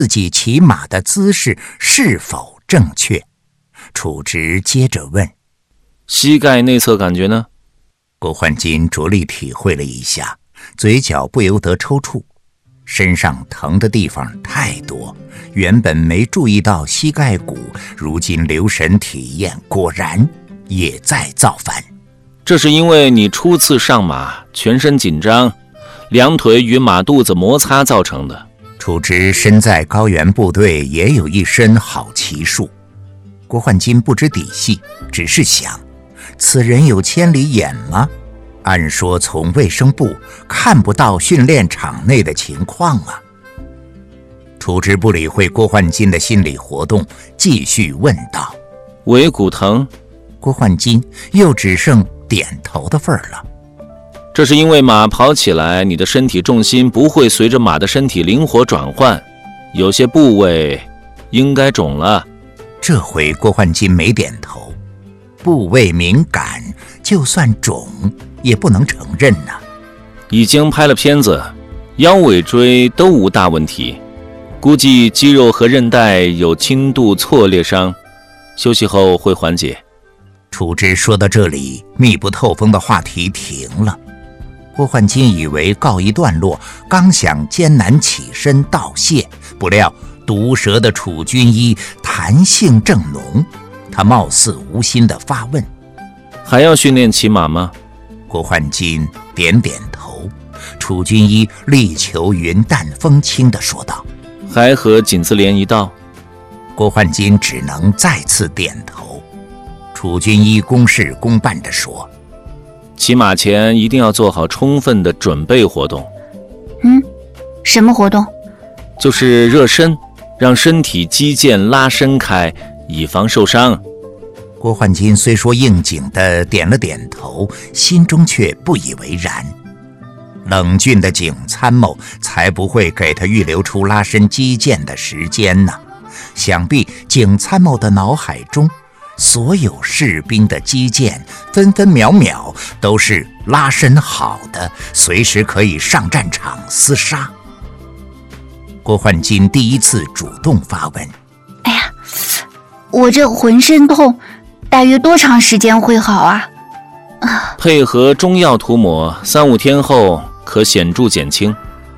自己骑马的姿势是否正确。楚直接着问： 膝盖内侧感觉呢？ 郭焕金着力体会了一下，嘴角不由得抽搐。身上疼的地方太多，原本没注意到膝盖骨，如今留神体验，果然也在造反。 这是因为你初次上马，全身紧张，两腿与马肚子摩擦造成的。 楚直身在高原部队，也有一身好骑术。郭焕金不知底细，只是想，此人有千里眼吗？按说从卫生部看不到训练场内的情况啊。楚直不理会郭焕金的心理活动，继续问道： 尾骨疼？ 郭焕金又只剩点头的份儿了。 这是因为马跑起来，你的身体重心不会随着马的身体灵活转换，有些部位应该肿了。 这回郭焕金没点头，部位敏感，就算肿也不能承认呐。 已经拍了片子，腰尾椎都无大问题，估计肌肉和韧带有轻度挫裂伤，休息后会缓解。 楚直说到这里，密不透风的话题停了。郭焕金以为告一段落，刚想艰难起身道谢，不料毒舌的楚军医弹性正浓，他貌似无心地发问： 还要训练骑马吗？ 郭焕金点点头。楚军医力求云淡风轻地说道： 还和锦字联一道。 郭焕金只能再次点头。楚军医公事公办地说： 骑马前一定要做好充分的准备活动。 什么活动？ 就是热身，让身体肌腱拉伸开，以防受伤。 郭焕金虽说应景地点了点头，心中却不以为然。冷峻的景参谋才不会给他预留出拉伸肌腱的时间呢。想必景参谋的脑海中，所有士兵的肌腱分分秒秒都是拉伸好的，随时可以上战场厮杀。郭焕金第一次主动发问： 哎呀，我这浑身痛，大约多长时间会好啊？ 配合中药涂抹，3-5天后可显著减轻。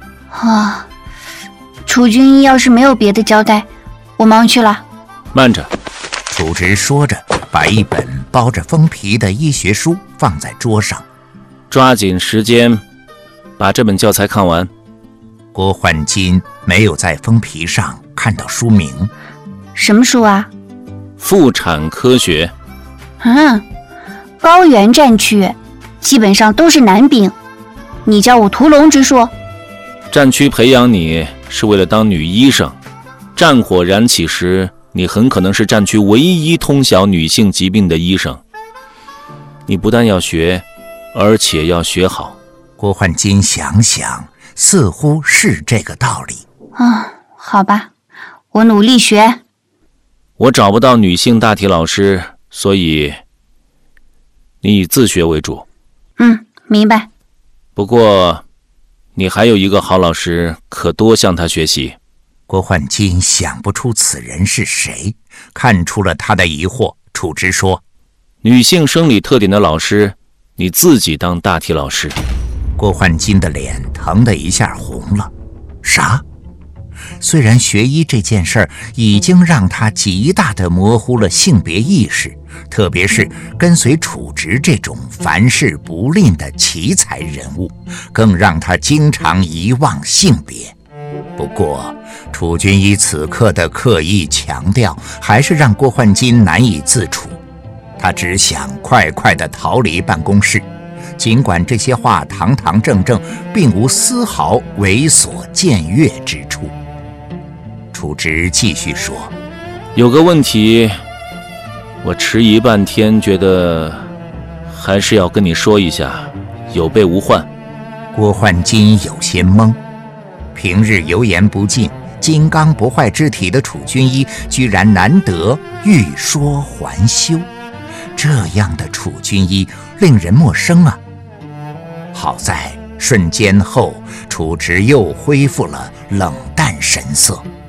楚军医要是没有别的交代，我忙去了。 慢着。 楚直说着，把一本包着封皮的医学书放在桌上。 抓紧时间把这本教材看完。 郭焕金没有在封皮上看到书名。 什么书啊？ 妇产科学。 高原战区基本上都是男兵，你教我屠龙之术？ 战区培养你是为了当女医生，战火燃起时，你很可能是战区唯一通晓女性疾病的医生。你不但要学，而且要学好。 郭焕金想想，似乎是这个道理。 好吧，我努力学。 我找不到女性大体老师，所以你以自学为主。 明白。 不过你还有一个好老师，可多向他学习。 郭焕金想不出此人是谁，看出了他的疑惑。楚直说： 女性生理特点的老师，你自己当大体老师。 郭焕金的脸疼得一下红了。啥？虽然学医这件事儿已经让他极大地模糊了性别意识，特别是跟随楚直这种凡事不吝的奇才人物，更让他经常遗忘性别。不过楚军医此刻的刻意强调，还是让郭焕金难以自处。他只想快快地逃离办公室，尽管这些话堂堂正正，并无丝毫猥琐僭越之处。楚直继续说： 有个问题，我迟疑半天，觉得还是要跟你说一下，有备无患。 郭焕金有些懵，平日油盐不进、金刚不坏之体的楚军医，居然难得欲说还休。这样的楚军医令人陌生啊。好在瞬间后，楚直又恢复了冷淡神色。